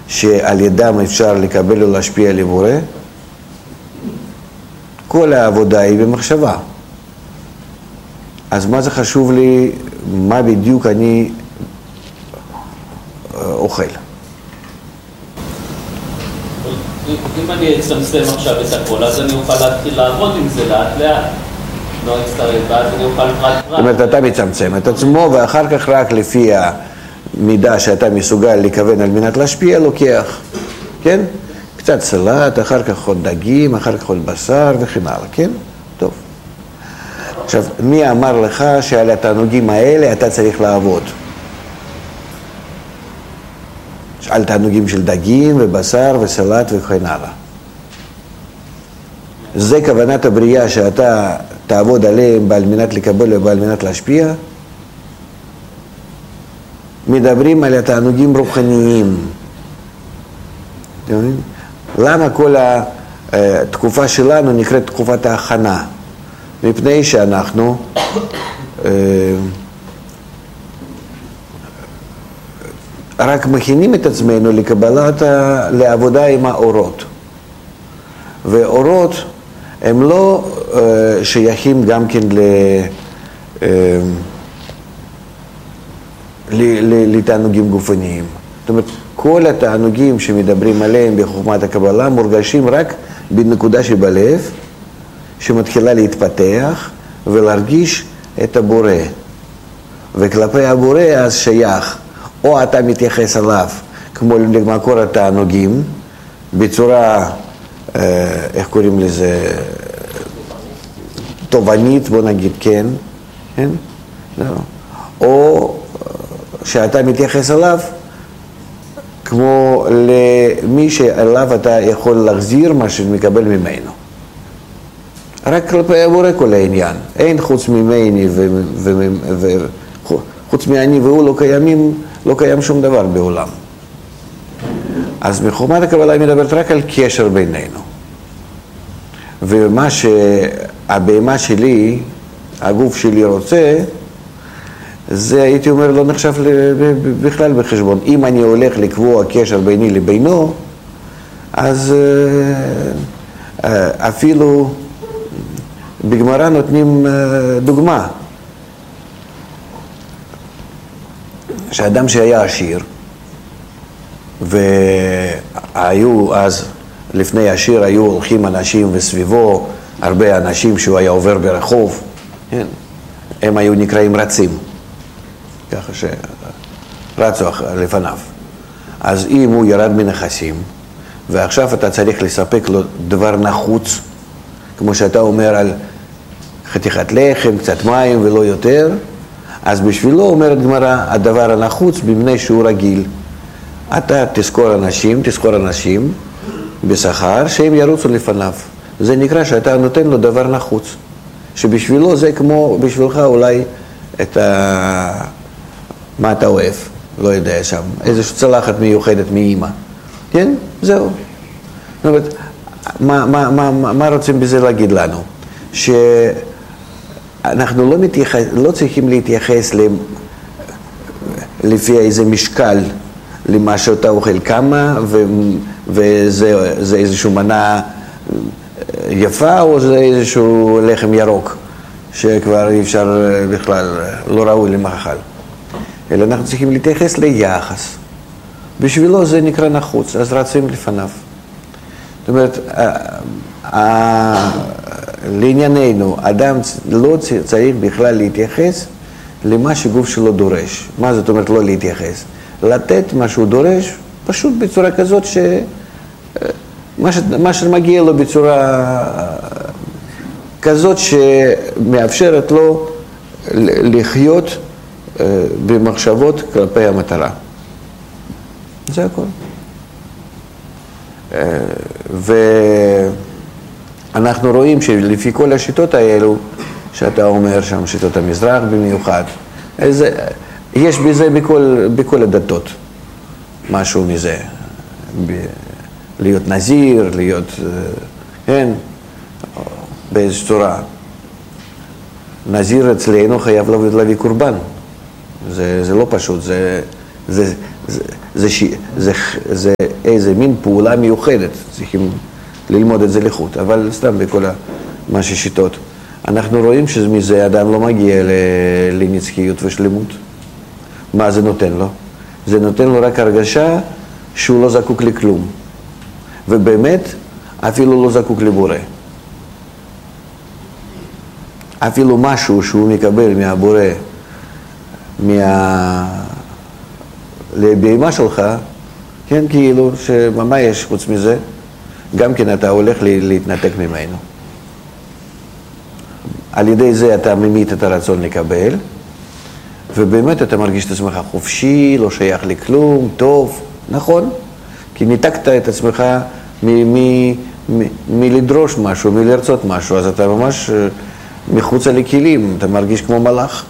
שעל ידם אפשר לקבל או להשפיע על הבורא, כל העבודה היא במחשבה. אז מה זה חשוב לי, מה בדיוק אני אוכל? אם אני אצמצם עכשיו את הכל, אז אני אוכל להתחיל לעבוד עם זה לאט לאט. לא אצטרף, ואז אני אוכל פרט. זאת אומרת, אתה מצמצם את עצמו, ואחר כך רק לפי המידה שאתה מסוגל לכוון על מנת להשפיע, לוקח, כן? קצת סלט, אחר כך עוד דגים, אחר כך עוד בשר וכן הלאה, כן? טוב. עכשיו, מי אמר לך שעל התענוגים האלה אתה צריך לעבוד? על תענוגים של דגים ובשר וסלט וכן הלאה. זה כוונת הבריאה שאתה תעבוד עליהם על מנת לקבל ועל מנת להשפיע? מדברים על התענוגים רוחניים. למה כל התקופה שלנו נקראת תקופת ההכנה? מפני שאנחנו רק מכינים את עצמנו לעבודה עם האורות. ואורות הם לא שייכים גם כן לתענוגים גופניים. זאת אומרת, כל התענוגים שמדברים עליהם בחוכמת הקבלה מורגשים רק בנקודה שבלב, שמתחילה להתפתח ולהרגיש את הבורא. וכלפי הבורא אז שייך, או אתה מתייחס עליו כמו למקור התענוגים, בצורה, איך קוראים לזה, תובנית, בוא נגיד, כן? כן? לא. או שאתה מתייחס אליו כמו למי שאליו אתה יכול להחזיר מה שמקבל ממנו. רק כלפי הבורא כל העניין. אין חוץ ממני חוץ מאני והוא לא קיים שום דבר בעולם. אז מחוכמת הקבלה היא מדברת רק על קשר בינינו. ומה שהבהמה שלי, הגוף שלי רוצה, זה הייתי אומר לא נחשב בכלל בחשבון. אם אני הולך לקבוע קשר ביני לבינו, אז אפילו בגמרא נותנים דוגמה. שאדם שהיה עשיר, והיו אז, לפני עשיר היו הולכים אנשים וסביבו הרבה אנשים שהוא היה עובר ברחוב, כן? הם היו נקראים רצים, ככה שרצו לפניו. אז אם הוא ירד מנכסים, ועכשיו אתה צריך לספק לו דבר נחוץ, כמו שאתה אומר על חתיכת לחם, קצת מים ולא יותר, אז בשבילו אומרת גמרא, הדבר הנחוץ במבנה שהוא רגיל. אתה תזכור אנשים בשכר שהם ירוצו לפניו. זה נקרא שאתה נותן לו דבר נחוץ. שבשבילו זה כמו בשבילך אולי מה אתה אוהב, לא יודע שם, איזושהי צלחת מיוחדת מאמא. כן? זהו. זאת אומרת, מה רוצים בזה להגיד לנו? אנחנו לא צריכים להתייחס לפי איזה משקל למה שאתה אוכל כמה, וזה איזושהי מנה יפה, או זה איזשהו לחם ירוק, שכבר אי אפשר בכלל, לא ראוי למאכל. אלא אנחנו צריכים להתייחס ליחס. בשבילו זה נקרא נחוץ, אז רצים לפניו. זאת אומרת, לענייננו, אדם לא צריך בכלל להתייחס למה שגוף שלו דורש. מה זאת אומרת לא להתייחס? לתת מה שהוא דורש, פשוט בצורה כזאת מה שמגיע לו בצורה כזאת שמאפשרת לו לחיות במחשבות כלפי המטרה. זה הכל. ואנחנו רואים שלפי כל השיטות האלו, שאתה אומר שם, שיטות המזרח במיוחד, יש בזה בכל הדתות, משהו מזה. להיות נזיר, להיות, כן, באיזו צורה. נזיר אצלנו חייב להביא קורבן. זה לא פשוט, זה איזה מין פעולה מיוחדת, צריכים ללמוד את זה לחוט, אבל סתם בכל מה ששיטות. אנחנו רואים שמזה אדם לא מגיע לנצחיות ושלמות. מה זה נותן לו? זה נותן לו רק הרגשה שהוא לא זקוק לכלום. ובאמת, אפילו לא זקוק לבורא. אפילו משהו שהוא מקבל מהבורא, לבהמה שלך, כן, כאילו, מה יש חוץ מזה? גם כן אתה הולך להתנתק ממנו. על ידי זה אתה ממית את הרצון לקבל, ובאמת אתה מרגיש את עצמך חופשי, לא שייך לכלום, טוב, נכון? כי ניתקת את עצמך מלדרוש משהו, מלרצות משהו, אז אתה ממש מחוצה לכלים, אתה מרגיש כמו מלאך.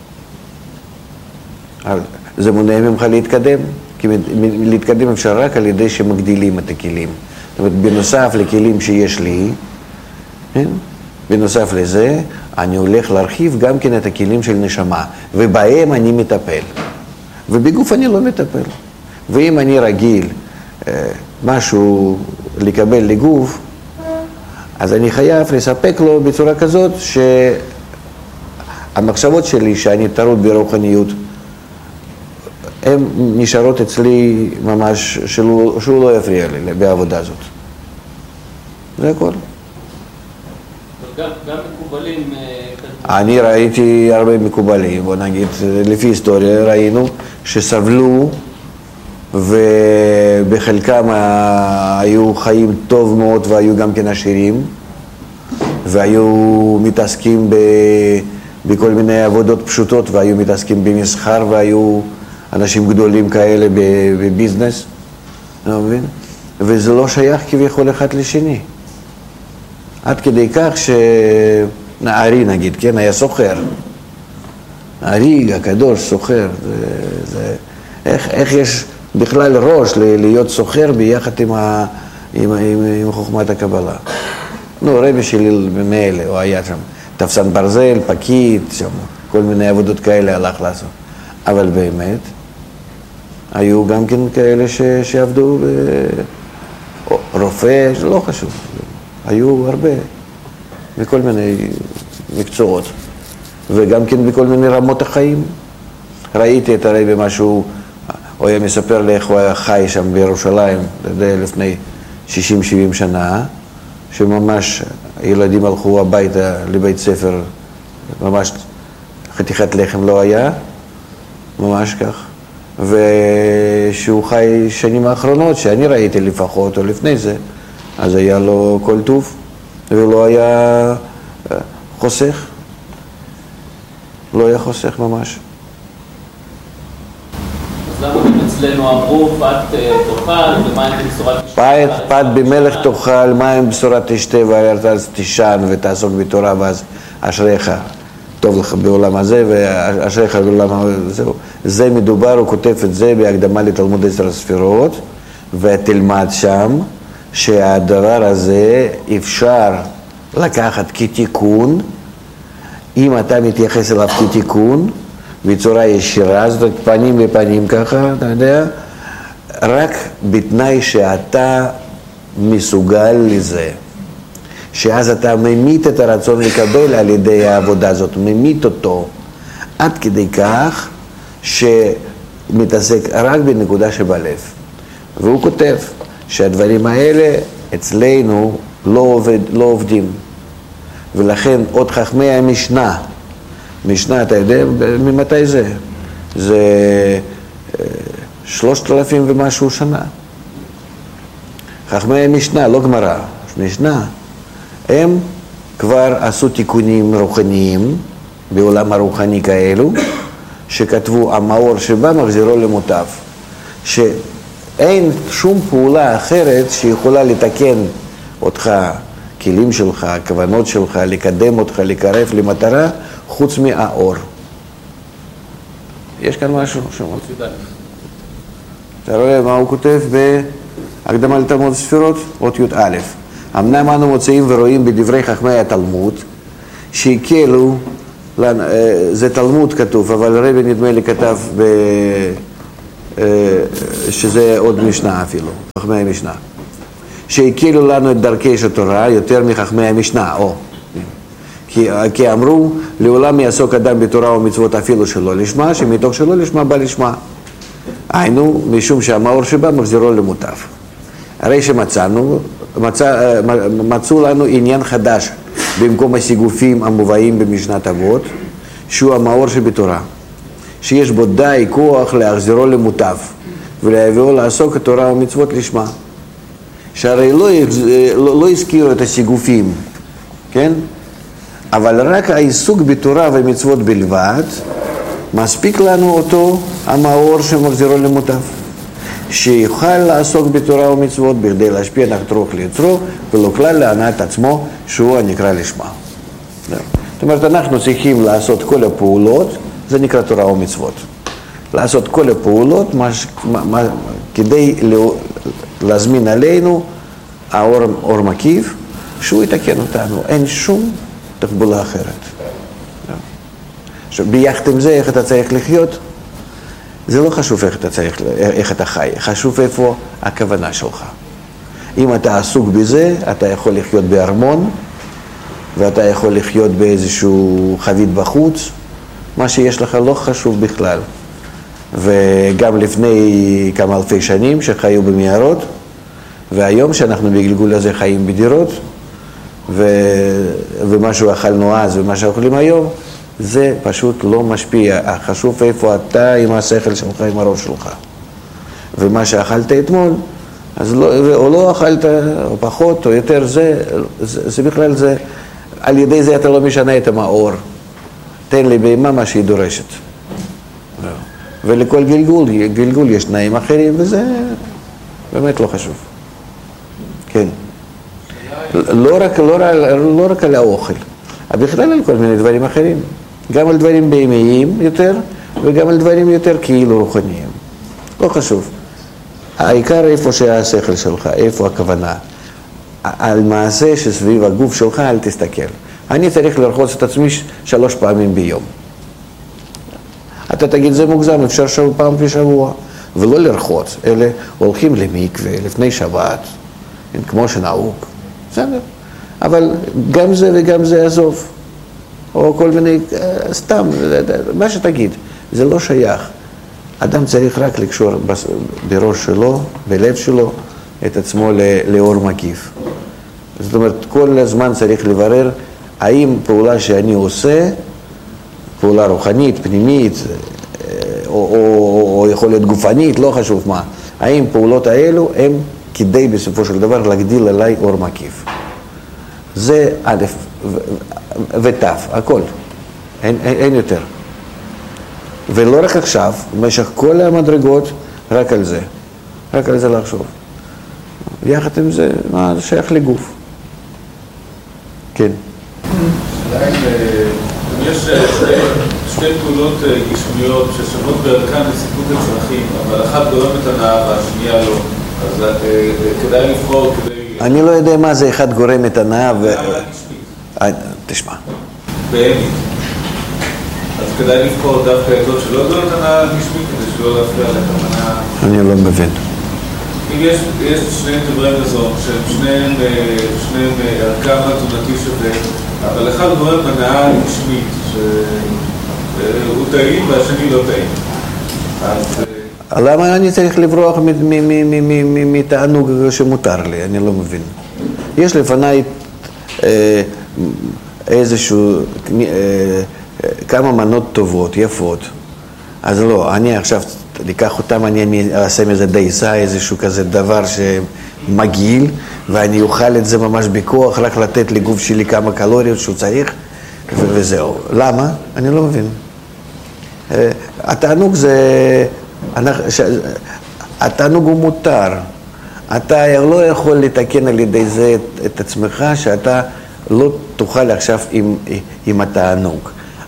זה מונע ממך להתקדם, כי להתקדם אפשר רק על ידי שמגדילים את הכלים. זאת אומרת, בנוסף לכלים שיש לי, בנוסף לזה, אני הולך להרחיב גם כן את הכלים של נשמה, ובהם אני מטפל. ובגוף אני לא מטפל. ואם אני רגיל משהו לקבל לגוף, אז אני חייב לספק לו בצורה כזאת שהמחשבות שלי שאני טרוד ברוחניות, הן נשארות אצלי ממש, שהוא לא יפריע לי בעבודה הזאת. זה הכל. גם מקובלים... אני ראיתי הרבה מקובלים, בוא נגיד, לפי היסטוריה ראינו שסבלו ובחלקם היו חיים טוב מאוד והיו גם כן עשירים והיו מתעסקים בכל מיני עבודות פשוטות והיו מתעסקים במסחר והיו אנשים גדולים כאלה בביזנס, אתה מבין? וזה לא שייך כביכול אחד לשני. עד כדי כך שנערי נגיד, כן, היה סוחר. נערי הקדוש סוחר. איך יש בכלל ראש להיות סוחר ביחד עם חוכמת הקבלה? נו, רבי שלי מאלה, הוא היה שם תפסן ברזל, פקיד, שם, כל מיני עבודות כאלה הלך לעשות. אבל באמת, היו גם כן כאלה שעבדו רופא, לא חשוב. היו הרבה, בכל מיני מקצועות, וגם כן בכל מיני רמות החיים. ראיתי את הרבי משהו, הוא היה מספר לי איך הוא היה חי שם בירושלים, לפני 60-70 שנה, שממש ילדים הלכו הביתה לבית ספר, ממש חתיכת לחם לא היה, ממש כך. ושהוא חי שנים האחרונות, שאני ראיתי לפחות, או לפני זה, אז היה לו כל טוב, ולא היה חוסך. לא היה חוסך ממש. אז למה גם אצלנו אמרו, פת תאכל ומים בבשורת תשתה? פת במלך תאכל, מים בבשורת תשתה, וארץ תישן ותעסוק בתורה, ואז אשריך, טוב לך בעולם הזה, ואשריך בעולם הזה. זה מדובר, הוא כותב את זה בהקדמה לתלמוד 10 הספירות, ותלמד שם, שהדבר הזה אפשר לקחת כתיקון, אם אתה מתייחס אליו כתיקון, בצורה ישירה, זאת אומרת פנים בפנים ככה, אתה יודע, רק בתנאי שאתה מסוגל לזה, שאז אתה ממית את הרצון לקבל על ידי העבודה הזאת, ממית אותו, עד כדי כך שמתעסק רק בנקודה שבלב. והוא כותב שהדברים האלה אצלנו לא עובדים. ולכן עוד חכמי המשנה, משנה, אתה יודע, ממתי זה? זה 3,000 ומשהו שנה. חכמי המשנה, לא גמרא, משנה. הם כבר עשו תיקונים רוחניים, בעולם הרוחני כאלו, שכתבו, המאור שבא מחזירו למוטב. שאין שום פעולה אחרת שיכולה לתקן אותך, כלים שלך, הכוונות שלך, לקדם אותך, לקרב למטרה, חוץ מהאור. יש כאן משהו? אתה רואה מה הוא כותב בהקדמה לתלמוד ספירות? אות י"א. אמנם אנו מוצאים ורואים בדברי חכמי התלמוד, שהקלו, זה תלמוד כתוב, אבל רבי נדמה לי כתב שזה עוד משנה אפילו, חכמי המשנה. שהכירו לנו את דרכי של תורה יותר מחכמי המשנה, כי אמרו, לעולם יעסוק אדם בתורה ומצוות אפילו שלא לשמה, שמתוך שלא לשמה בא לשמה. היינו, משום שהמאור שבה מחזירו למוטב. הרי מצאו לנו עניין חדש במקום הסיגופים המובאים במשנת אבות, שהוא המאור שבתורה, שיש בו די כוח להחזירו למוטב ולהביאו לעסוק התורה ומצוות לשמה. שהרי לא הזכירו את הסיגופים, כן? אבל רק העיסוק בתורה ומצוות בלבד, מספיק לנו אותו המאור שמחזירו למוטב, שיוכל לעסוק בתורה ומצוות בכדי להשפיע נחת רוח ליצרו, ולא כלל להנאת עצמו שהוא הנקרא לשמה. זאת אומרת, אנחנו צריכים לעשות כל הפעולות, זה נקרא תורה ומצוות. לעשות כל הפעולות כדי להזמין עלינו האור מקיף, שהוא יתקן אותנו. אין שום תחבולה אחרת. עכשיו, ביחד עם זה, איך אתה צריך לחיות, זה לא חשוב איך אתה חי, חשוב איפה הכוונה שלך. אם אתה עסוק בזה, אתה יכול לחיות בארמון, ואתה יכול לחיות באיזשהו חבית בחוץ, מה שיש לך לא חשוב בכלל. וגם לפני כמה אלפי שנים שחיו במערות, והיום שאנחנו בגלגול הזה חיים בדירות, ומה שאכלנו אז ומה שאוכלים היום, זה פשוט לא משפיע. חשוב איפה אתה עם השכל שלך, עם הראש שלך. ומה שאכלת אתמול, אז לא, או לא אכלת, או פחות, או יותר, זה בכלל זה, על ידי זה אתה לא משנה את המאור. תן לי בהמה מה שהיא דורשת. ולכל גלגול יש תנאים אחרים, וזה באמת לא חשוב. כן. לא רק על האוכל, בכלל על כל מיני דברים אחרים. גם על דברים בהמיים יותר, וגם על דברים יותר כאילו רוחניים. לא חשוב. העיקר איפה שהשכל שלך, איפה הכוונה. על מעשה שסביב הגוף שלך אל תסתכל. אני צריך לרחוץ את עצמי 3 פעמים ביום. אתה תגיד, זה מוגזם, אפשר פעם בשבוע. ולא לרחוץ, אלה הולכים למקווה לפני שבת, כמו שנהוג. בסדר. אבל גם זה וגם זה עזוב. או כל מיני, סתם, מה שתגיד, זה לא שייך. אדם צריך רק לקשור בראש שלו, בלב שלו, את עצמו לאור מקיף. זאת אומרת, כל הזמן צריך לברר האם פעולה שאני עושה, פעולה רוחנית, פנימית, או יכול להיות גופנית, לא חשוב מה. האם פעולות האלו הם כדי בסופו של דבר להגדיל עליי אור מקיף. זה א' ות', הכל. אין יותר. ולא רק עכשיו, במשך כל המדרגות, רק על זה. רק על זה לחשוב. יחד עם זה, מה שייך לגוף. כן. עדיין, יש שתי פעולות גשמיות ששוות בערכן לסיפוק הצרכים, אבל אחת גורמת הנאה והשנייה לא. אז כדאי לבחור כדי... אני לא יודע מה זה אחד גורם את הנאה תשמע. באמת. אז כדאי לבחור דווקא את זאת שלא גורמת הנאה גשמית, כדי שלא להפריע לכוונה... אני לא מבין. אם יש שני דברי מזון, שהם שניהם ערכם התזונתי שווה, אבל אחד גורם הנאה גשמית, שהוא טעים והשני לא טעים. למה אני צריך לברוח מתענוג שמותר לי? אני לא מבין. יש לפניי איזשהו, כמה מנות טובות, יפות. אז לא, אני עכשיו אקח אותם, אני אעשה מזה דייסה, איזשהו כזה דבר שמגעיל, ואני אוכל את זה ממש בכוח, רק לתת לגוף שלי כמה קלוריות שהוא צריך, וזהו. למה? אני לא מבין. התענוג זה... התענוג הוא מותר. אתה לא יכול לתקן על ידי זה את עצמך שאתה לא תוכל עכשיו עם התענוג.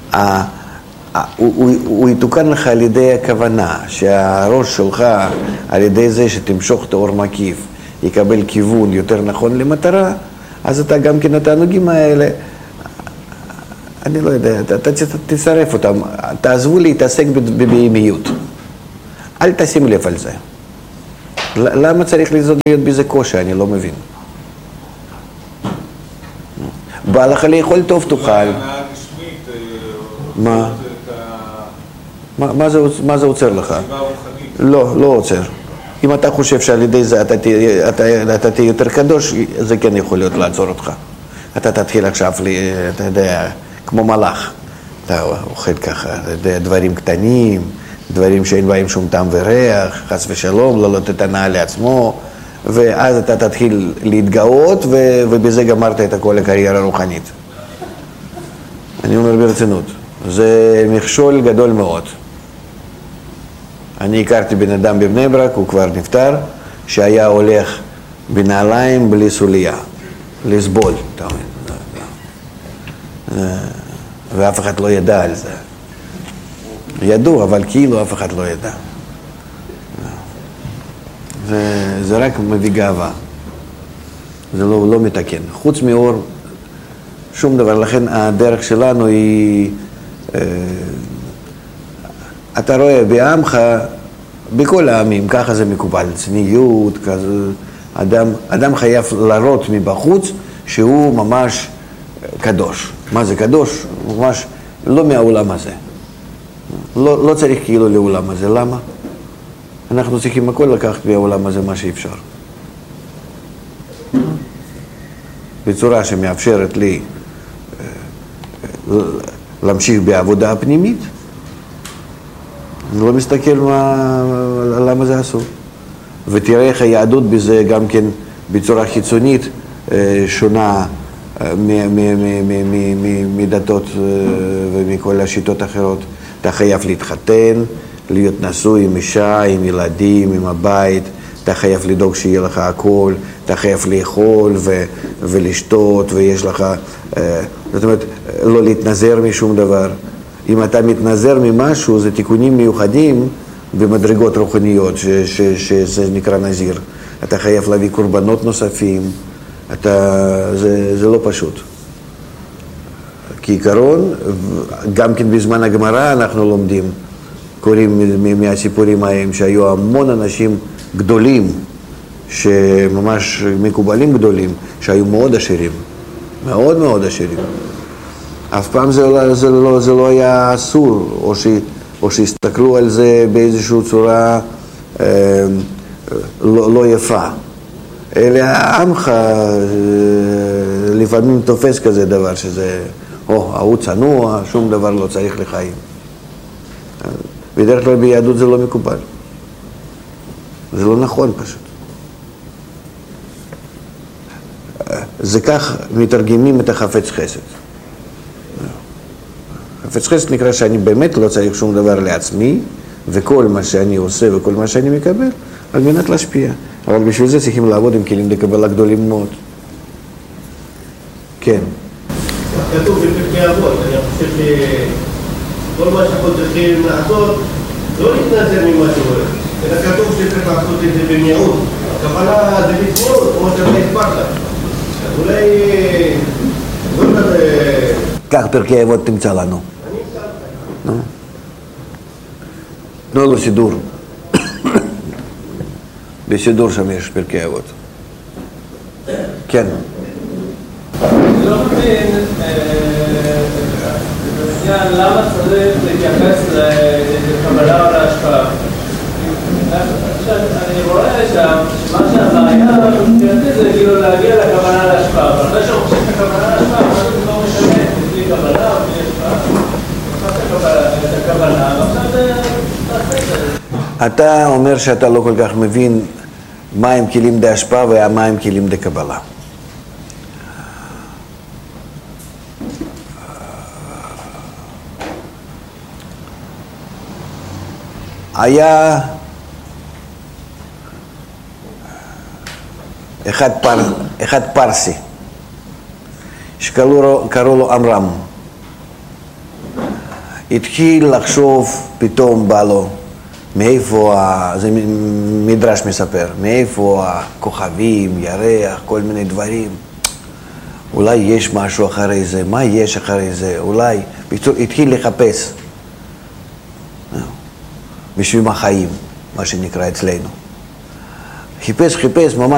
הוא יתוקן לך על ידי הכוונה, שהראש שלך על ידי זה שתמשוך את האור מקיף יקבל כיוון יותר נכון למטרה, אז אתה גם כן התענוגים האלה, אני לא יודע, אתה תצרף אותם, תעזבו להתעסק בבהמיות. אל תשים לב על זה. למה צריך להיות בזה קושי? אני לא מבין. בא לך לאכול טוב תאכל. מה? מה זה עוצר לך? לא עוצר. אם אתה חושב שעל ידי זה אתה תהיה יותר קדוש, זה כן יכול להיות לעצור אותך. אתה תתחיל עכשיו, אתה יודע, כמו מלאך. אתה אוכל ככה, אתה יודע, דברים קטנים, דברים שאין בהם שום טעם וריח, חס ושלום, לא לתת הנאה לעצמו, ואז אתה תתחיל להתגאות, ובזה גמרת את כל הקריירה הרוחנית. אני אומר ברצינות, זה מכשול גדול מאוד. אני הכרתי בן אדם בבני ברק, הוא כבר נפטר, שהיה הולך בנעליים בלי סוליה, לסבול, אתה אומר. ואף אחד לא ידע על זה. ידעו, אבל כאילו אף אחד לא ידע. זה רק מביא גאווה. זה לא מתקן. חוץ מאור, שום דבר. לכן הדרך שלנו היא... אתה רואה בעמך, בכל העמים, ככה זה מקובל. צניעות, כזה... אדם חייב להראות מבחוץ שהוא ממש קדוש. מה זה קדוש? ממש לא מהעולם הזה. לא צריך כאילו לעולם הזה. למה? אנחנו צריכים הכל לקחת מהעולם הזה מה שאפשר. בצורה שמאפשרת לי להמשיך בעבודה הפנימית. אני לא מסתכל למה זה אסור. ותראה איך היהדות בזה גם כן בצורה חיצונית שונה מדתות ומכל השיטות האחרות. אתה חייב להתחתן, להיות נשוי עם אישה, עם ילדים, עם הבית, אתה חייב לדאוג שיהיה לך הכל, אתה חייב לאכול ולשתות, ויש לך, זאת אומרת, לא להתנזר משום דבר. אם אתה מתנזר ממשהו, זה תיקונים מיוחדים במדרגות רוחניות, שזה נקרא נזיר. אתה חייב להביא קורבנות נוספים, זה לא פשוט. כעיקרון, גם כן בזמן הגמרא אנחנו לומדים, קוראים מהסיפורים ההם שהיו המון אנשים גדולים, שממש מקובלים גדולים, שהיו מאוד עשירים, מאוד מאוד עשירים. אף פעם זה לא היה אסור, או שהסתכלו על זה באיזושהי צורה לא יפה. אלא עמך לפעמים תופס כזה דבר שזה, ההוא צנוע, שום דבר לא צריך לחיים. בדרך כלל ביהדות זה לא מקובל. זה לא נכון פשוט. זה כך מתרגמים את החפץ חסד. חפץ חסד נקרא שאני באמת לא צריך שום דבר לעצמי, וכל מה שאני עושה וכל מה שאני מקבל, על מנת להשפיע. אבל בשביל זה צריכים לעבוד עם כלים לקבלה גדולים מאוד. כן. כתוב בפרקי אבות, אני חושב שכל מה שאנחנו צריכים לעשות, לא להתנזר ממה שקורה, אלא כתוב שצריך לעשות את זה במיעוט. הכוונה זה בצניעות, כמו שאתה הסברת. אז אולי... כך פרקי אבות תמצא לנו. אני אמצא לך. תנו לו סידור. בסידור שם יש פרקי אבות. כן. אני לא מבין למה צריך להתייחס לקבלה או להשפעה. אני רואה שם שמה שהבעיה מבחינתי זה כאילו להגיע לקבלה להשפעה, אבל אחרי שהוא חושב את הקבלה להשפעה, מה זה לא משנה, בלי קבלה או בלי השפעה. את הקבלה, ועכשיו זה תעשה. אתה אומר שאתה לא כל כך מבין מה הם כלים דה השפעה ומה הם כלים דה קבלה. היה אחד פרסי שקראו לו אמרם. התחיל לחשוב, פתאום בא לו מאיפה, זה מדרש מספר, מאיפה הכוכבים, ירח, כל מיני דברים. אולי יש משהו אחרי זה, מה יש אחרי זה, אולי, התחיל לחפש בשביל החיים. מה שנקרא אצלנו. חיפש ממש